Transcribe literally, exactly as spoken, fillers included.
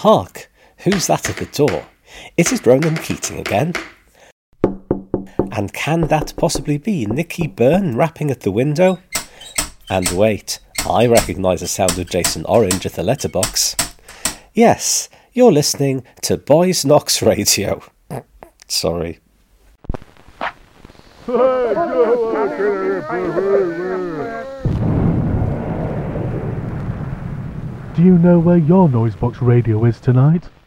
Hark! Who's that at the door? Is it Ronan Keating again? And can that possibly be Nicky Byrne rapping at the window? And wait, I recognise the sound of Jason Orange at the letterbox. Yes, you're listening to Boys Knox Radio. Sorry. Do you know where your Noisebox radio is tonight?